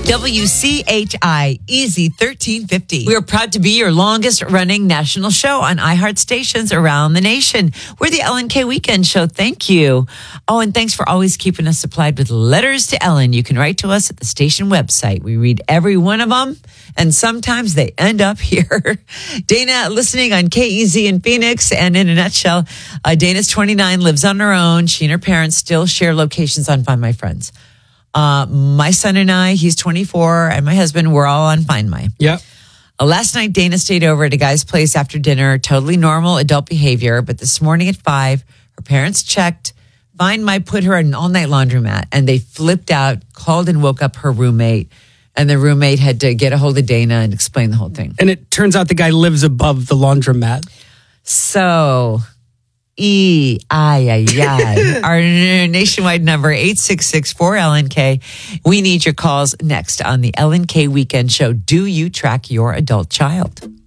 WCHI Easy 1350. We are proud to be your longest running national show on iHeart stations around the nation. We're the Ellen K Weekend Show. Thank you. Oh, and thanks for always keeping us supplied with letters to Ellen. You can write to us at the station website. We read every one of them, and sometimes they end up here. Dana listening on KEZ in Phoenix, and in a nutshell, Dana's 29, lives on her own. She and her parents still share locations on Find My Friends. My son and I, he's 24, and my husband, we're all on Find My. Yep. Last night, Dana stayed over at a guy's place after dinner, totally normal adult behavior. But this morning at 5, her parents checked. Find My put her in an all-night laundromat, and they flipped out, called and woke up her roommate. And the roommate had to get a hold of Dana and explain the whole thing. And it turns out the guy lives above the laundromat. So... Our nationwide number, 866-4LNK. We need your calls next on the Ellen K Weekend Show. Do you track your adult child?